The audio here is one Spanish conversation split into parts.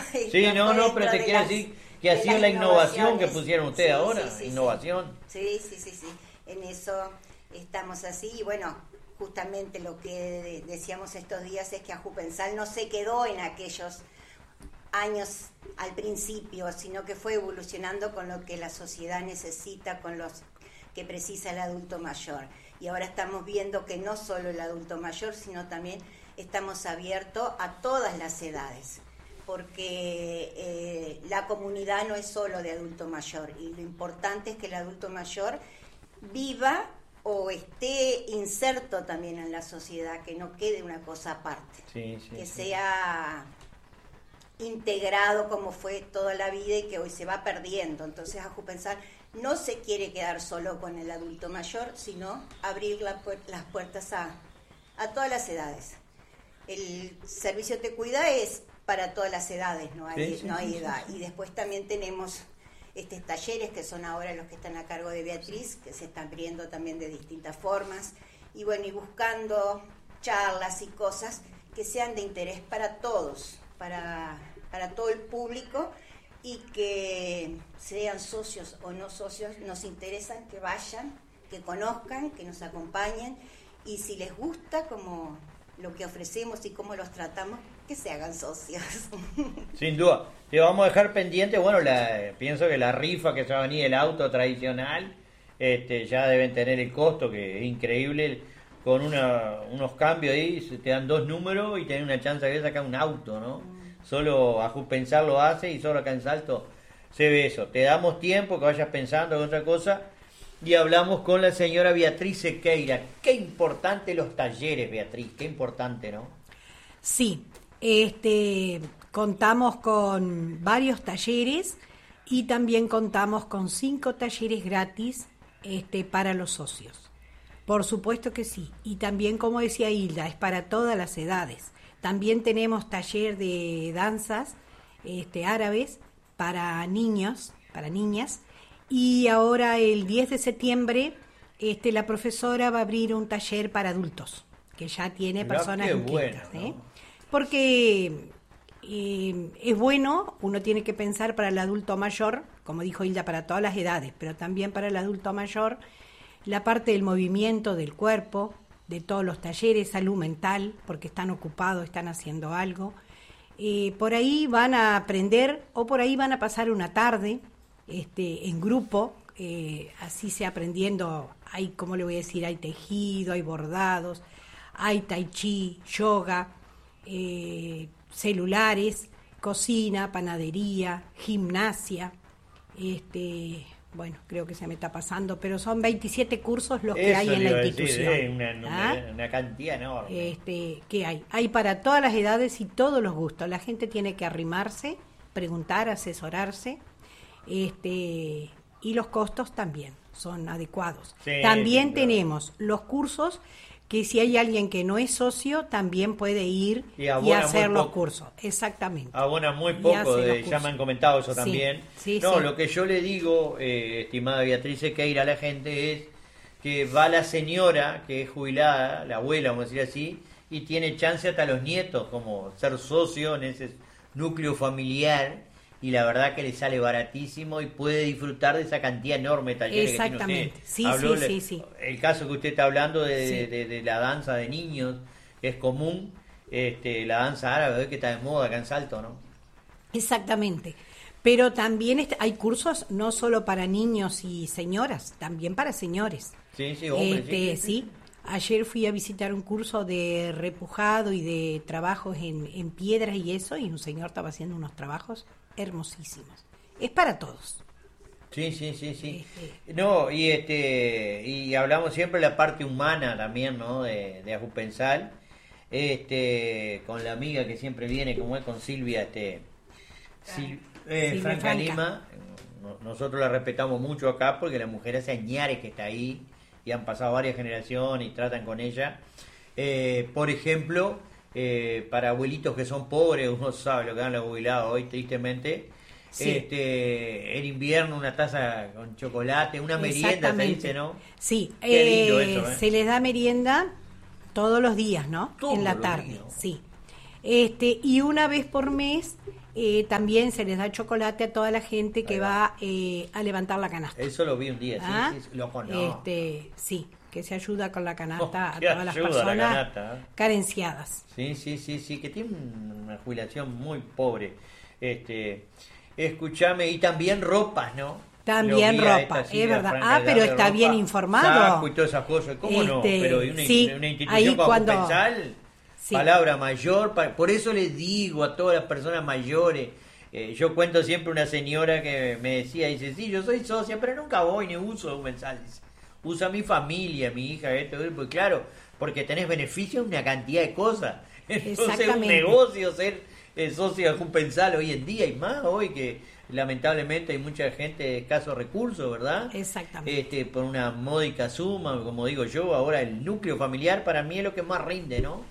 Sí, no, pero te quiero decir que ha sido la innovación que pusieron ustedes ahora, sí, innovación. Sí, en eso estamos así, y bueno, justamente lo que decíamos estos días es que Ajupensal no se quedó en aquellos años al principio, sino que fue evolucionando con lo que la sociedad necesita, con los que precisa el adulto mayor. Y ahora estamos viendo que no solo el adulto mayor, sino también estamos abiertos a todas las edades, porque la comunidad no es solo de adulto mayor, y lo importante es que el adulto mayor viva o esté inserto también en la sociedad, que no quede una cosa aparte, que sea integrado como fue toda la vida y que hoy se va perdiendo. Entonces Ajupensal no se quiere quedar solo con el adulto mayor, sino abrir las puertas a todas las edades. El servicio Te Cuida es para todas las edades, no hay edad. Y después también tenemos talleres que son ahora los que están a cargo de Beatriz, que se están abriendo también de distintas formas, y bueno, y buscando charlas y cosas que sean de interés para todos, para todo el público, y que sean socios o no socios, nos interesan que vayan, que conozcan, que nos acompañen, y si les gusta como lo que ofrecemos y cómo los tratamos, que se hagan socios. Sin duda. Te vamos a dejar pendiente, bueno, pienso que la rifa que se va a venir, el auto tradicional, ya deben tener el costo, que es increíble, con unos cambios ahí, te dan 2 números y tenés una chance de sacar un auto, ¿no? Solo Ajupensal lo hace, y solo acá en Salto se ve eso. Te damos tiempo que vayas pensando en otra cosa, y hablamos con la señora Beatriz Sequeira. Qué importante los talleres, Beatriz, qué importante, ¿no? Sí, contamos con varios talleres, y también contamos con 5 talleres gratis para los socios. Por supuesto que sí. Y también, como decía Hilda, es para todas las edades. También tenemos taller de danzas árabes para niños, para niñas. Y ahora el 10 de septiembre la profesora va a abrir un taller para adultos, que ya tiene personas inscritas. Bueno, ¿no? Porque es bueno, uno tiene que pensar para el adulto mayor, como dijo Hilda, para todas las edades, pero también para el adulto mayor, la parte del movimiento del cuerpo, de todos los talleres, salud mental, porque están ocupados, están haciendo algo. Por ahí van a aprender, o por ahí van a pasar una tarde en grupo, así se aprendiendo. Hay, ¿cómo le voy a decir? Hay tejido, hay bordados, hay tai chi, yoga, celulares, cocina, panadería, gimnasia, bueno, creo que se me está pasando, pero son 27 cursos los que hay en la institución. Una cantidad enorme. ¿Qué hay? Hay para todas las edades y todos los gustos. La gente tiene que arrimarse, preguntar, asesorarse, y los costos también son adecuados. También tenemos los cursos que si hay alguien que no es socio, también puede ir y hacer los cursos. Exactamente. Abona muy poco, ya me han comentado eso también. Lo que yo le digo, estimada Beatriz Sequeira, a la gente es que va la señora, que es jubilada, la abuela, vamos a decir así, y tiene chance hasta los nietos, como ser socio en ese núcleo familiar, y la verdad que le sale baratísimo y puede disfrutar de esa cantidad enorme de talleres que tiene usted. Sí. El caso que usted está hablando de la danza de niños, es común, la danza árabe, que está de moda acá en Salto, ¿no? Exactamente. Pero también hay cursos no solo para niños y señoras, también para señores. Sí, hombres, sí. Ayer fui a visitar un curso de repujado y de trabajos en piedras y eso, y un señor estaba haciendo unos trabajos hermosísimos. Es para todos. Sí. No, y hablamos siempre de la parte humana también, ¿no? De Ajupensal, con la amiga que siempre viene, como es con Silvia, Franca Lima. Nosotros la respetamos mucho acá porque la mujer hace añares que está ahí y han pasado varias generaciones y tratan con ella. Por ejemplo, para abuelitos que son pobres, uno sabe lo que dan los jubilados hoy, tristemente. En invierno una taza con chocolate, una merienda, se dice, ¿no? Sí, qué lindo eso, se les da merienda todos los días, ¿no? Todos en la los tarde, días. sí. Y una vez por mes también se les da chocolate a toda la gente que va a levantar la canasta. Eso lo vi un día, sí, lo conozco. Sí, que se ayuda con la canasta a que todas las ayuda personas la canasta, carenciadas. Sí, que tiene una jubilación muy pobre. Escúchame, y también ropas, ¿no? También ropa, es verdad. Pero está bien informado. Saco y todas esas cosas, ¿cómo no? Pero una institución ahí como cuando... Compensal, palabra mayor, por eso les digo a todas las personas mayores, yo cuento siempre una señora que me decía, dice, sí, yo soy socia, pero nunca voy ni uso Compensal, dice, usa mi familia, mi hija, pues claro, porque tenés beneficio en una cantidad de cosas. Entonces es un negocio ser socio de Compensal hoy en día, y más hoy que lamentablemente hay mucha gente de escasos recursos, ¿verdad? Exactamente. Por una módica suma, como digo yo, ahora el núcleo familiar para mí es lo que más rinde, ¿no?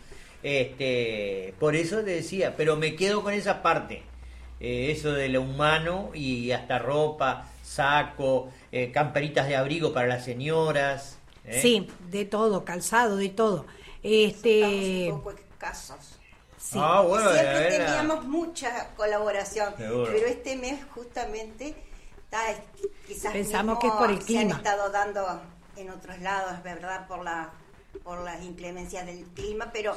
Por eso te decía, pero me quedo con esa parte, eso de lo humano, y hasta ropa, saco, camperitas de abrigo para las señoras. Sí, de todo, calzado, de todo. Estamos un poco escasos. Sí. Bueno, siempre teníamos mucha colaboración, seguro. Pero este mes justamente quizás pensamos que es por el clima. Se han estado dando en otros lados, ¿verdad? Por las inclemencias del clima, pero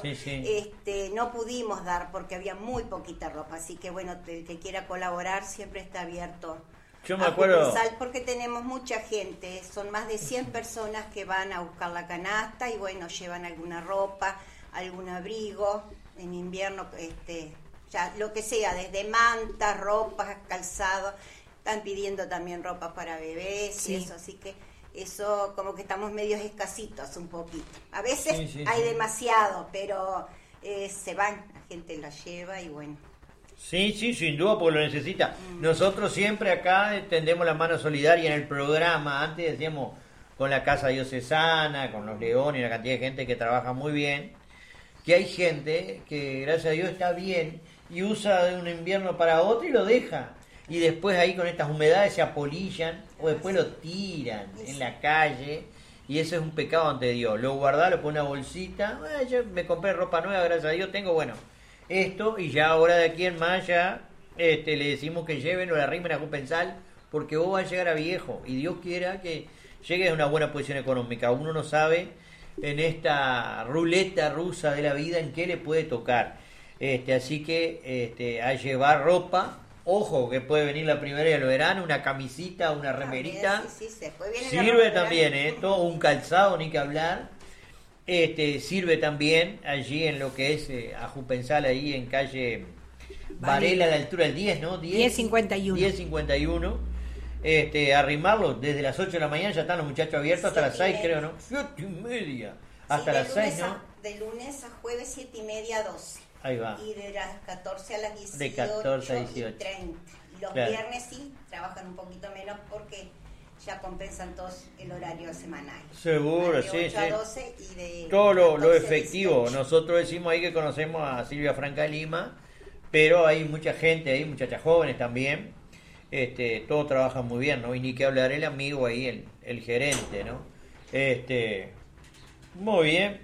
no pudimos dar porque había muy poquita ropa, así que bueno, el que quiera colaborar siempre está abierto. Yo me acuerdo, porque tenemos mucha gente, son más de 100 personas que van a buscar la canasta y bueno, llevan alguna ropa, algún abrigo. En invierno, ya lo que sea, desde mantas, ropas, calzado, están pidiendo también ropa para bebés y eso, así que eso como que estamos medios escasitos un poquito. A veces hay demasiado, pero se van, la gente la lleva y bueno. Sí, sin duda, porque lo necesita. Nosotros siempre acá tendemos la mano solidaria en el programa. Antes decíamos con la Casa Diocesana, con los Leones, la cantidad de gente que trabaja muy bien, que hay gente que gracias a Dios está bien y usa de un invierno para otro y lo deja, y después ahí con estas humedades se apolillan o después lo tiran en la calle, y eso es un pecado ante Dios. Lo guardás, lo pones en una bolsita, yo me compré ropa nueva, gracias a Dios tengo, bueno, esto, y ya ahora de aquí en más ya le decimos que lleven o la arrimen a Compensal, porque vos vas a llegar a viejo y Dios quiera que llegues a una buena posición económica. Uno no sabe en esta ruleta rusa de la vida en qué le puede tocar, así que a llevar ropa. Ojo que puede venir la primavera y el verano, una camisita, una remerita, sirve también, todo un calzado, ni que hablar, sirve también allí en lo que es Ajupensal, ahí en calle Varela, a la altura del 10, ¿no? 1051. 1051. Arrimarlo desde las 8 de la mañana, ya están los muchachos abiertos hasta las 6, creo, ¿no? 7:30, hasta las 6, ¿no? De lunes a jueves, 7:30 a 12. Ahí va. Y de las 14 a las 18. De 14 a 18. Y 30. Y los viernes sí, trabajan un poquito menos porque ya compensan todos el horario semanal. Seguro, de 8 a 12 y de todo lo efectivo. 18. Nosotros decimos ahí que conocemos a Silvia Franca Lima, pero hay mucha gente ahí, muchachas jóvenes también. Todos trabajan muy bien, ¿no? Y ni que hablar el amigo ahí, el gerente, ¿no? Muy bien.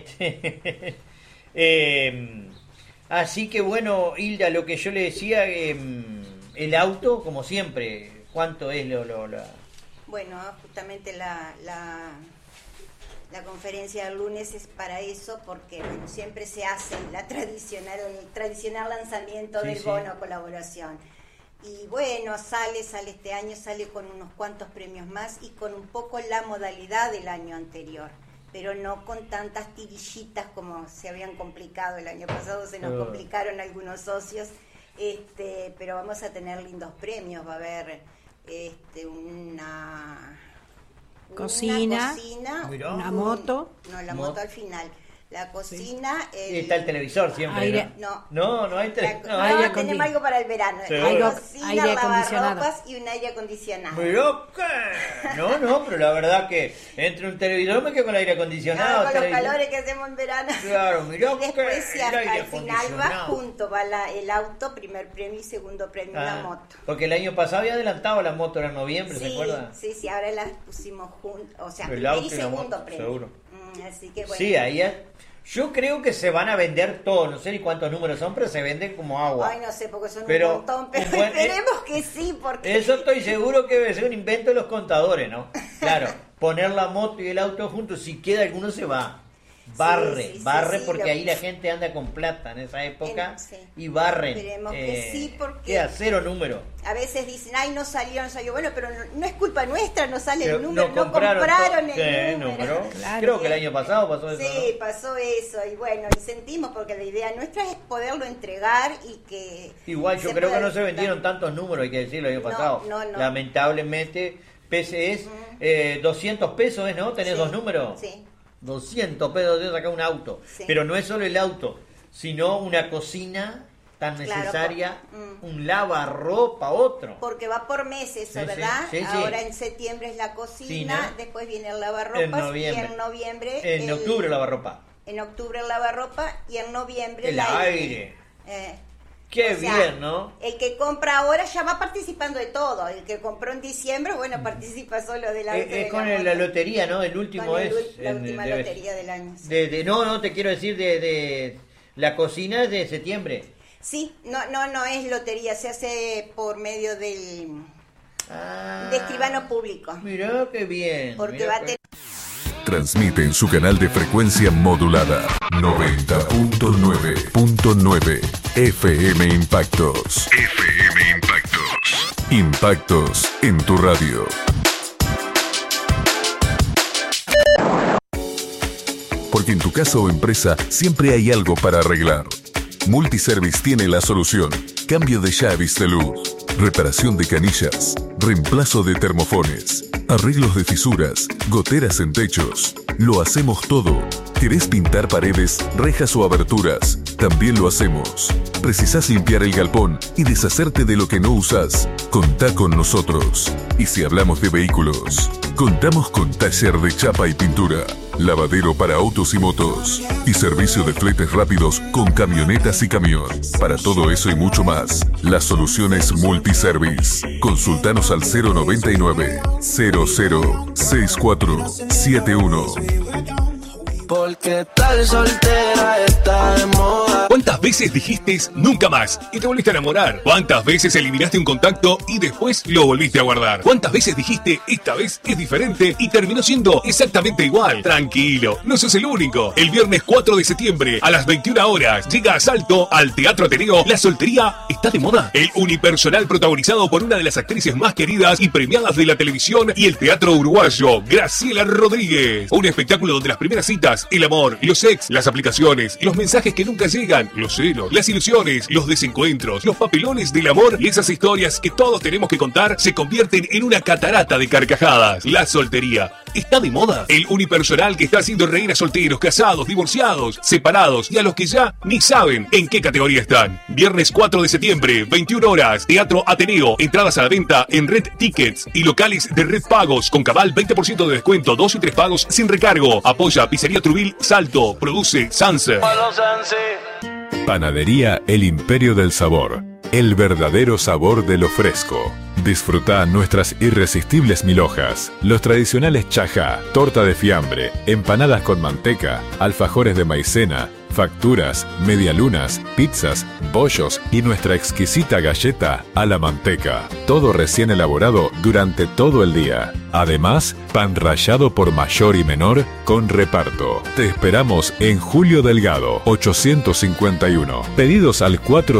Así que bueno, Hilda, lo que yo le decía, el auto, como siempre, ¿cuánto es Bueno, justamente la conferencia del lunes es para eso, porque bueno, siempre se hace el tradicional lanzamiento del bono colaboración. Y bueno, sale este año, sale con unos cuantos premios más y con un poco la modalidad del año anterior, pero no con tantas tirillitas como se habían complicado el año pasado, se nos complicaron algunos socios, pero vamos a tener lindos premios, va a haber una cocina, una moto. No, la moto al final. La cocina... está el televisor siempre. Aire. No aire tenemos algo para el verano. Algo, Cocina, aire acondicionado. lavarropas y un aire acondicionado. ¿Pero qué? No, pero la verdad que entre un televisor me quedo con el aire acondicionado. Con los calores que hacemos en verano. Claro, mirá. Y después que al final va junto, va el auto, primer premio y segundo premio, la moto. Porque el año pasado había adelantado la moto, era en noviembre, ¿se acuerda? Sí, ahora las pusimos juntos, o sea, el primer auto y y la segundo moto, premio. seguro. Así que bueno. Sí, ahí Yo creo que se van a vender todos, no sé ni cuántos números son, pero se venden como agua. Ay, no sé, porque son un montón, pero esperemos que sí, porque... Eso estoy seguro que debe ser un invento de los contadores, ¿no? Claro, poner la moto y el auto juntos, si queda alguno se va. Barre porque ahí la gente anda con plata en esa época y barren. Esperemos que sí, porque queda cero número. A veces dicen, ay, no salió. Bueno, pero no es culpa nuestra, no sale el número, no compraron el número. Claro, creo que el año pasado pasó eso. Sí, ¿no? pasó eso, y bueno, y sentimos, porque la idea nuestra es poderlo entregar y que... Igual yo creo que no se vendieron tantos números, hay que decirlo, el año pasado. No. Lamentablemente, es 200 pesos, ¿no? ¿Tenés dos números? Sí. 200 pesos de sacar un auto, pero no es solo el auto, sino una cocina tan necesaria, un lavarropa, otro. Porque va por meses, ¿verdad? Sí. Ahora en septiembre es la cocina, después viene el lavarropas y en noviembre... En octubre el lavarropa. En octubre el lavarropa y en noviembre el aire. Qué bien, ¿no? El que compra ahora ya va participando de todo. El que compró en diciembre, bueno, participa solo de la... Es con la lotería, ¿no? El último la última lotería del año. Sí. No, te quiero decir de la cocina es de septiembre. Sí, no es lotería, se hace por medio del de escribano público. Mirá qué bien. Porque va a tener... Transmite en su canal de frecuencia modulada 90.9.9 FM Impactos. FM Impactos. Impactos en tu radio. Porque en tu casa o empresa siempre hay algo para arreglar. Multiservice tiene la solución. Cambio de llaves de luz, reparación de canillas, reemplazo de termofones, arreglos de fisuras, goteras en techos. Lo hacemos todo. ¿Querés pintar paredes, rejas o aberturas? También lo hacemos. ¿Precisás limpiar el galpón y deshacerte de lo que no usás? Contá con nosotros. Y si hablamos de vehículos, contamos con taller de chapa y pintura, lavadero para autos y motos y servicio de fletes rápidos con camionetas y camión. Para todo eso y mucho más, la solución es Multiservice. Consultanos al 099 006471. Porque tal soltera está de moda. ¿Cuántas veces dijiste nunca más y te volviste a enamorar? ¿Cuántas veces eliminaste un contacto y después lo volviste a guardar? ¿Cuántas veces dijiste esta vez es diferente y terminó siendo exactamente igual? Tranquilo, no sos el único. El viernes 4 de septiembre a las 21 horas llega a Salto al Teatro Ateneo La soltería está de moda. El unipersonal protagonizado por una de las actrices más queridas y premiadas de la televisión y el teatro uruguayo, Graciela Rodríguez. Un espectáculo donde las primeras citas, el amor, los ex, las aplicaciones, los mensajes que nunca llegan, los celos, las ilusiones, los desencuentros, los papelones del amor y esas historias que todos tenemos que contar se convierten en una catarata de carcajadas. La soltería está de moda. El unipersonal que está haciendo reír a solteros, casados, divorciados, separados y a los que ya ni saben en qué categoría están. Viernes 4 de septiembre, 21 horas, Teatro Ateneo. Entradas a la venta en Red Tickets y locales de Red Pagos con cabal 20% de descuento, 2 y 3 pagos sin recargo. Apoya Pizzería Trubil Salto. Produce Sanse. Panadería El Imperio del Sabor. El verdadero sabor de lo fresco. Disfruta nuestras irresistibles milhojas, los tradicionales chajá, torta de fiambre, empanadas con manteca, alfajores de maicena, facturas, medialunas, pizzas, bollos y nuestra exquisita galleta a la manteca. Todo recién elaborado durante todo el día. Además, pan rallado por mayor y menor con reparto. Te esperamos en Julio Delgado, 851. Pedidos al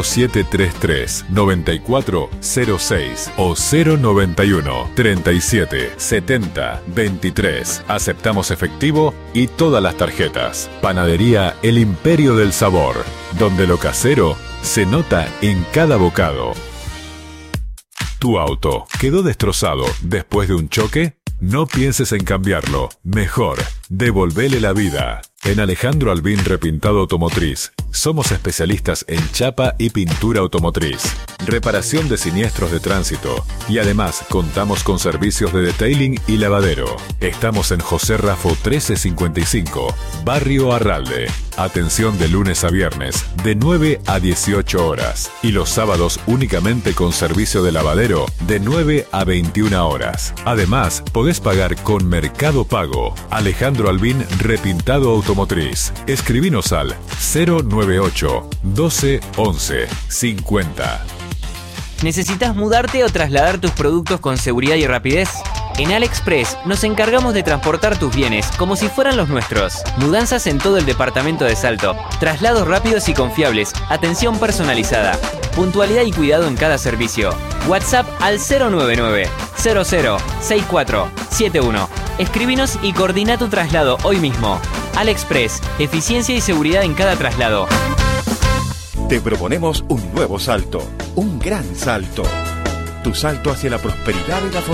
4733-9406 o 091 37 70 23. Aceptamos efectivo y todas las tarjetas. Panadería El Imperio del Sabor, donde lo casero se nota en cada bocado. ¿Tu auto quedó destrozado después de un choque? No pienses en cambiarlo. Mejor, devolvele la vida. En Alejandro Albín Repintado Automotriz, somos especialistas en chapa y pintura automotriz, reparación de siniestros de tránsito y además contamos con servicios de detailing y lavadero. Estamos en José Rafo 1355, Barrio Arralde. Atención de lunes a viernes, de 9 a 18 horas. Y los sábados únicamente con servicio de lavadero, de 9 a 21 horas. Además, podés pagar con Mercado Pago. Alejandro Albín, Repintado Automotriz. Escribinos al 098 12 11 50. ¿Necesitas mudarte o trasladar tus productos con seguridad y rapidez? En AliExpress nos encargamos de transportar tus bienes como si fueran los nuestros. Mudanzas en todo el departamento de Salto. Traslados rápidos y confiables. Atención personalizada. Puntualidad y cuidado en cada servicio. WhatsApp al 099 0064 71. Escribinos y coordina tu traslado hoy mismo. AliExpress. Eficiencia y seguridad en cada traslado. Te proponemos un nuevo salto. Un gran salto. Tu salto hacia la prosperidad y la fortuna.